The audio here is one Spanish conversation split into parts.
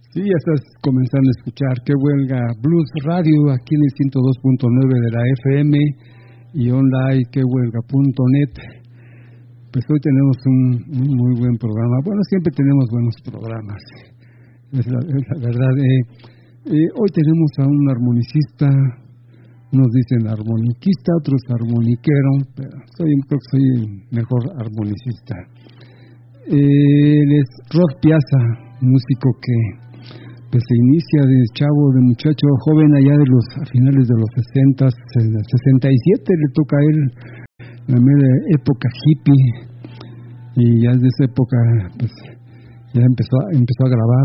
Sí, ya estás comenzando a escuchar Qué Huelga Blues Radio aquí en el 102.9 de la FM y online quehuelga.net. Pues hoy tenemos un muy buen programa. Bueno, siempre tenemos buenos programas, es la verdad. Hoy tenemos a un armonicista, unos dicen armoniquista, otros armoniquero, pero creo que soy el mejor armonicista. Él es Rod Piazza, músico que pues se inicia de chavo, de muchacho joven allá a finales de los 60, 67 le toca a él, la mera época hippie, y ya desde esa época pues ya empezó a grabar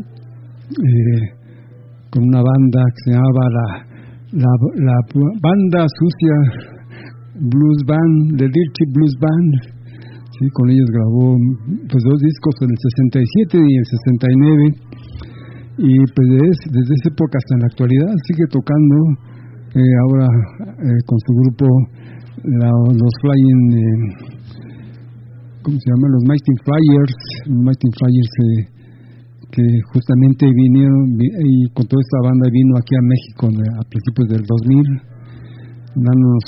con una banda que se llamaba la Banda Sucia Blues Band, The Dirty Blues Band. Sí, con ellos grabó pues 2 discos en el 67 y el 69. Y pues desde esa época hasta en la actualidad sigue tocando, ahora con su grupo los Flying, ¿cómo se llama? Los Mighty Flyers, que justamente vinieron y con toda esta banda vino aquí a México a principios del 2000, dándonos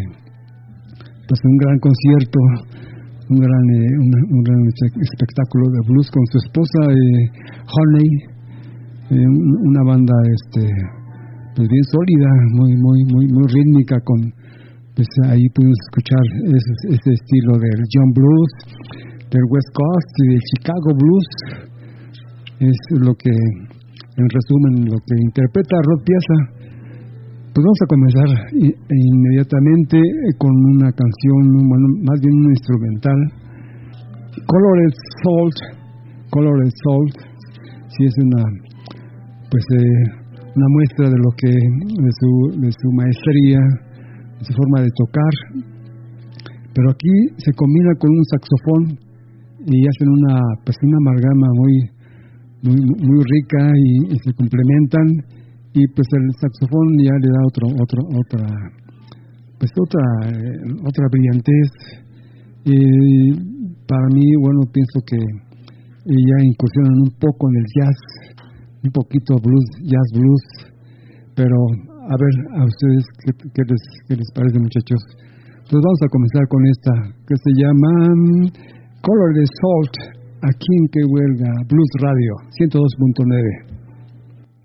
un gran concierto, un gran espectáculo de blues con su esposa Honey. Una banda pues bien sólida, muy rítmica, con pues ahí pudimos escuchar ese estilo del John Blues, del West Coast y del Chicago Blues. Es lo que, en resumen, lo que interpreta Rod Piazza. Pues vamos a comenzar inmediatamente con una canción, bueno, más bien un instrumental, Colored Salt. Sí, es una muestra de lo que de su maestría, de su forma de tocar, pero aquí se combina con un saxofón y hacen una amalgama muy rica y se complementan, y pues el saxofón ya le da otra brillantez. Para mí, bueno, pienso que ya incursionan un poco en el jazz, un poquito jazz blues, pero a ver a ustedes qué les parece, muchachos. Entonces vamos a comenzar con esta que se llama Color de Salt, aquí en Que Huelga Blues Radio 102.9.